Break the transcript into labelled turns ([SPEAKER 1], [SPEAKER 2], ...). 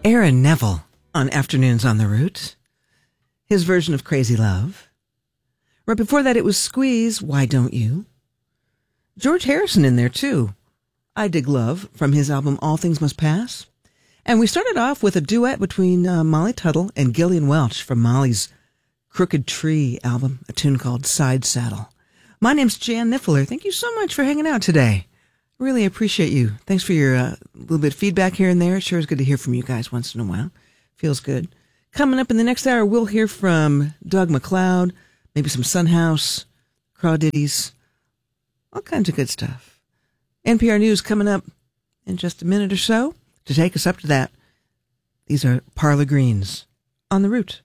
[SPEAKER 1] Aaron Neville on Afternoons on the Route. His version of Crazy Love. Right before that, it was Squeeze, Why Don't You? George Harrison in there, too. I Dig Love from his album All Things Must Pass. And we started off with a duet between Molly Tuttle and Gillian Welch from Molly's Crooked Tree album, a tune called Side Saddle. My name's Jan Niffler. Thank you so much for hanging out today. Really appreciate you. Thanks for your little bit of feedback here and there. It sure is good to hear from you guys once in a while. Feels good. Coming up in the next hour, we'll hear from Doug McLeod, maybe some Sunhouse, Crawdaddies, all kinds of good stuff. NPR News coming up in just a minute or so to take us up to that. These are Parlor Greens on the Route.